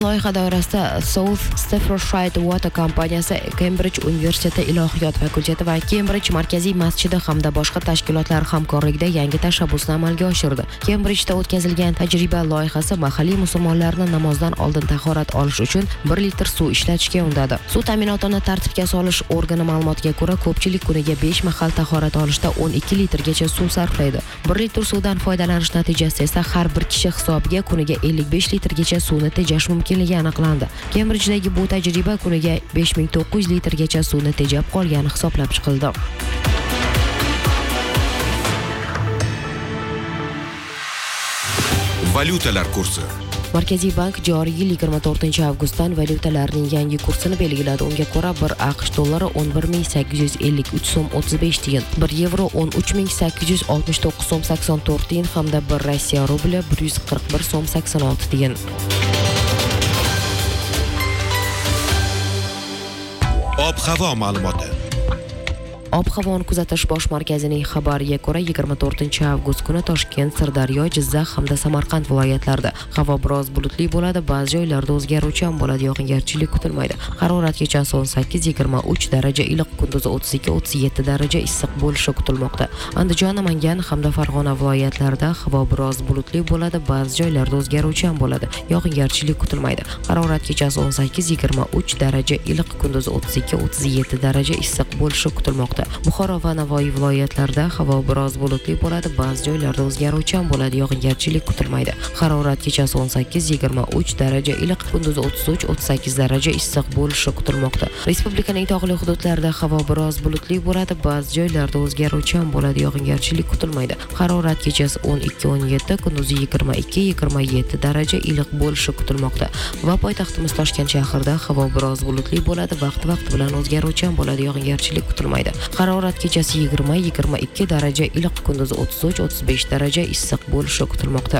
Loyiha doirasida South Staffordshire Water kompaniyasi, Cambridge universiteti ilohiyot fakulteti va Cambridge markaziy masjidi hamda boshqa tashkilotlar hamkorligida yangi tashabbusni amalga oshirdi. Cambridgeda o'tkazilgan tajriba loyihasi mahalliy musulmonlarni namozdan oldin tahorat olish uchun 1 litr suv ishlatishga undadi. Suv ta'minotini tartibga solish organi ma'lumotiga ko'ra, ko'pchilik kuniga 5 mahal tahorat olishda 12 litrgacha suv sarflaydi. 1 litr suvdan foydalanish natijasida esa har bir kishi hisobiga kuniga 55 litrgacha suvni tejash mumkinligi aniqlandi. Cambridgedagi bu tajriba kuniga 5900 litrgacha suvni tejab qolgani hisoblab chiqildi. Valyutalar kursi. Markaziy bank joriy yil 24-avgustdan valyutalarning yangi kursini belgiladi. Unga ko'ra 1 AQSh dollari 11853 so'm 35 tiyin, 1 yevro 13869 so'm 84 tiyin hamda 1 Rossiya rubli 141 so'm 86 tiyin. Ob-havo ma'lumoti. Ob-havoni kuzatish bosh markazining xabariga ko'ra 24-avgust kuni Toshkent, Sirdaryo, Jizzax hamda Samarqand viloyatlarida havo biroz bulutli bo'ladi, ba'zi joylarda o'zgaruvchan bo'ladi, yog'ingarchilik kutilmaydi. Harorat kechasi 18-23 daraja iliq, kunduzi 32-37 daraja issiq bo'lishi kutilmoqda. Andijon, Namangan hamda Farg'ona viloyatlarida havo biroz bulutli bo'ladi, ba'zi joylarda o'zgaruvchan bo'ladi, yog'ingarchilik kutilmaydi. Harorat kechasi 18-23 daraja iliq, kunduzi 32-37 daraja issiq bo'lishi kutilmoqda. Buxoro va Navoiy viloyatlarida havo biroz bulutli bo'ladi, ba'zi joylarda o'zgaruvchan bo'ladi, yog'ingarchilik kutilmaydi. Harorat kechasi 18-23 daraja iliq, kunduzi 33-38 daraja issiq bo'lishi kutilmoqda. Respublikaning tog'li hududlarida havo biroz bulutli bo'ladi, ba'zi joylarda o'zgaruvchan bo'ladi, yog'ingarchilik kutilmaydi. Harorat kechasi 12-17, kunduzi 22-27 daraja iliq bo'lishi kutilmoqda. Va poytaxtimiz Toshkent shahrida havo biroz bulutli bo'ladi, vaqti bilan o'zgaruvchan bo'ladi, yog'ingarchilik kutilmaydi. Harorat kechasi 20-22 daraja iliq, kunduzi 33-35 daraja issiq bo'lishi kutilmoqda.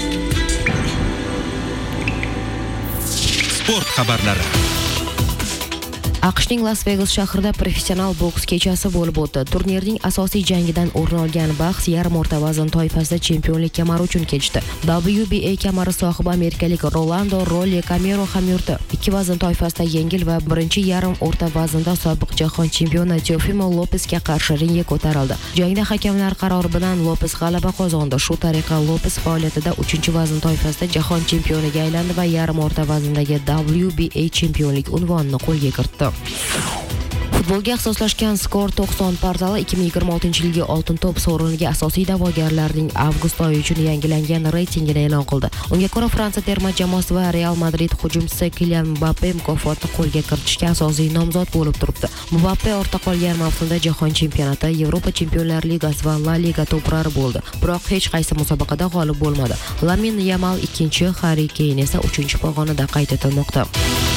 Sport xabarlari. AQShning Las Vegas shahrida professional boks kechasi bo'lib o'tdi. Turnirning asosiy jangidan o'rin olgan bahs yarim o'rta vazn toifasida chempionlik kamari uchun kechdi. WBA kamari sohibi amerikalik Rolando Rolly Camero ham yurdi. 2 vazn toifasida yengil va birinchi yarim o'rta vaznda sobiq jahon chempioni Teofimo Lopesga qarshi ringga ko'tarildi. Jangda hakamlar qarori bilan Lopes g'alaba qozondi. Shu tariqa Lopes faoliyatida 3-vazn toifasida jahon chempioniga aylandi va yarim o'rta vazndagi WBA chempionlik unvonini qo'lga kiritdi. Futbolga ixtisoslashgan Skor 90 portali 2026-yilgi Oltin to'p sovriniga asosiy da'vogarlarning avgust oyi uchun yangilangan reytingini e'lon qildi. Unga ko'ra Fransiya terma jamoasi va Real Madrid hujumchisi Kylian Mbappe mukofotni qo'lga kiritishga asosiy nomzod bo'lib turibdi. Mbappe ortda qolgan mavsumda Jahon chempionati, Yevropa Chempionlar Ligasi va La Liga to'prari bo'ldi. Biroq hech qaysi musobaqada g'olib bo'lmadi. Lamine Yamal 2-chi, Harry Kane esa 3-chi pog'onada qayd etilmoqda.